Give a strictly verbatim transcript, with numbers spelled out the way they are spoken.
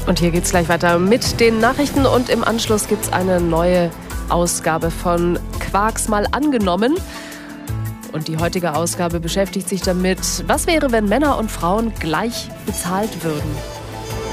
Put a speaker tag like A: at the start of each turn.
A: Und hier geht's gleich weiter mit den Nachrichten und im Anschluss gibt's eine neue Ausgabe von Quarks mal angenommen. Und die heutige Ausgabe beschäftigt sich damit, was wäre, wenn Männer und Frauen gleich bezahlt würden.